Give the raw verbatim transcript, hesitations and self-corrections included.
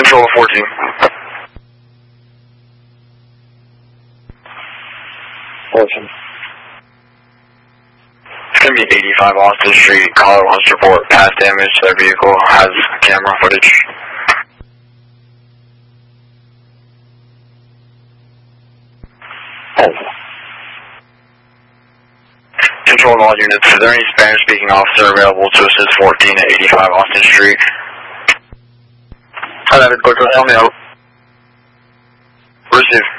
Control fourteen. fourteen. It's going to be eighty-five Austin Street. Caller wants to report past damage to their vehicle. Has camera footage. Oh. Control all units. Is there any Spanish-speaking officer available to assist fourteen at eighty-five Austin Street? Hello, help me out. Receive.